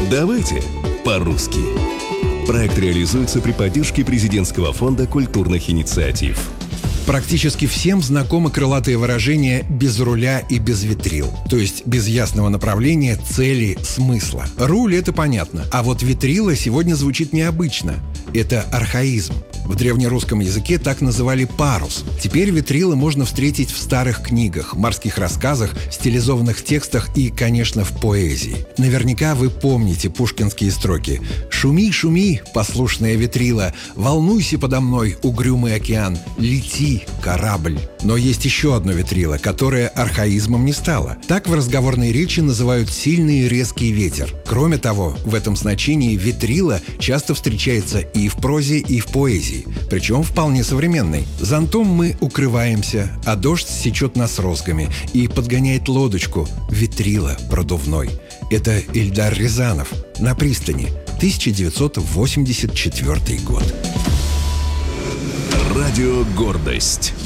Давайте по-русски. Проект реализуется при поддержке Президентского фонда культурных инициатив. Практически всем знакомо крылатое выражение «без руля и без ветрил», то есть без ясного направления, цели, смысла. Руль — это понятно, а вот ветрила сегодня звучит необычно. Это архаизм. В древнерусском языке так называли парус. Теперь ветрила можно встретить в старых книгах, морских рассказах, стилизованных текстах и, конечно, в поэзии. Наверняка вы помните пушкинские строки: «Шуми, шуми, послушная ветрила, волнуйся подо мной, угрюмый океан, лети, корабль». Но есть еще одно ветрило, которое архаизмом не стало. Так в разговорной речи называют сильный и резкий ветер. Кроме того, в этом значении ветрило часто встречается и в прозе, и в поэзии. Причем вполне современной. Зонтом мы укрываемся, а дождь сечет нас розгами и подгоняет лодочку. Ветрило продувной. Это Ильдар Рязанов. «На пристани», 1984 год. Радио «Гордость».